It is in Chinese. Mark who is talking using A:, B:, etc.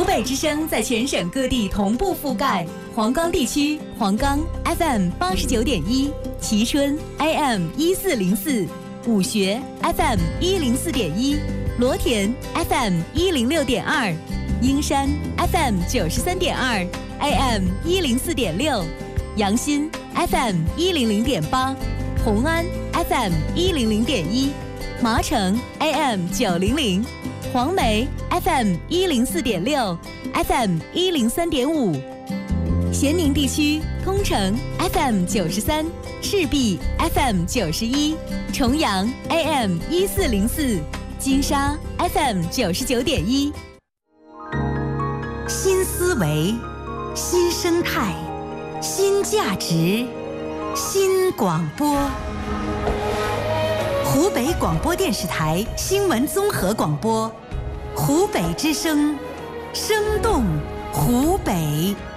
A: 湖北之声在全省各地同步覆盖。黄冈地区，黄冈 FM 89.1，蕲春 AM 1404，武穴 FM 104.1，罗田 FM 106.2，英山 FM 93.2 ，AM 104.6，阳新 FM 100.8，红安 FM 100.1，麻城 AM 900，黄梅 FM 104.6 ，FM 103.5。咸宁地区，通城 FM 93，赤壁 FM 91，重阳 AM 1404，金沙 FM 99.1。
B: 新思维，新生态，新价值，新广播。湖北广播电视台新闻综合广播，湖北之声，生动湖北。